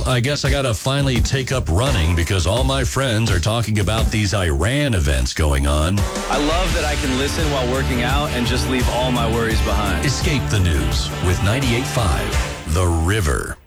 Well, I guess I got to finally take up running because all my friends are talking about these Iran events going on. I love that I can listen while working out and just leave all my worries behind. Escape the news with 98.5 The River.